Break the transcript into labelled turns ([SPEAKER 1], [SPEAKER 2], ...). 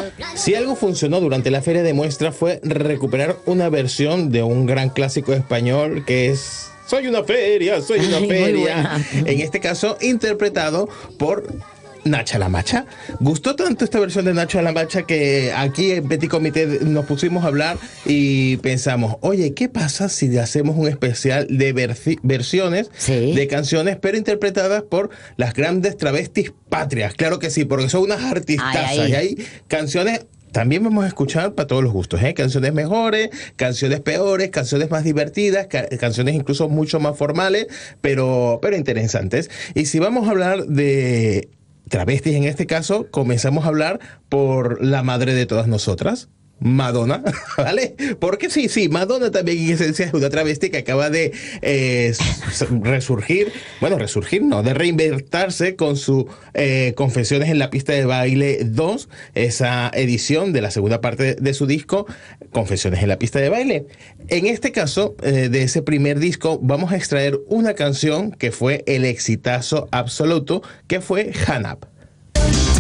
[SPEAKER 1] Si algo funcionó durante la feria de muestra fue recuperar una versión de un gran clásico español que es Soy una feria, soy una feria. En este caso, interpretado por Nacha la Macha. Gustó tanto esta versión de Nacha la Macha que aquí en Petit Comité nos pusimos a hablar y pensamos, oye, ¿qué pasa si hacemos un especial de versiones de canciones, pero interpretadas por las grandes travestis patrias? Claro que sí, porque son unas artistazas y hay canciones. También vamos a escuchar para todos los gustos, ¿eh? Canciones mejores, canciones peores, canciones más divertidas, canciones incluso mucho más formales, pero interesantes. Y si vamos a hablar de travestis en este caso, comenzamos a hablar por la madre de todas nosotras, Madonna, ¿vale? Porque sí, Madonna también en esencia es una travesti que acaba de resurgir no, de reinventarse con su Confesiones en la pista de baile 2, esa edición de la segunda parte de su disco, Confesiones en la pista de baile. En este caso, de ese primer disco, vamos a extraer una canción que fue el exitazo absoluto, que fue Hanap.